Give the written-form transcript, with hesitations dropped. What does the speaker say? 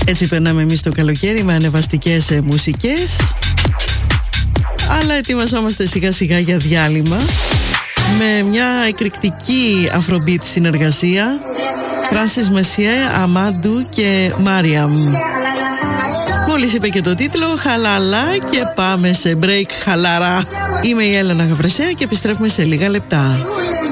Έτσι περνάμε εμείς το καλοκαίρι με ανεβαστικές μουσικές. Αλλά ετοιμαζόμαστε σιγά σιγά για διάλειμμα με μια εκρηκτική Afrobeat συνεργασία, Francis Messier, Αμάντου και Μάριαμ. Μόλις είπε και το τίτλο, χαλαλά, και πάμε σε break χαλαρά. Είμαι η Έλενα Γαβρεσέα και επιστρέφουμε σε λίγα λεπτά.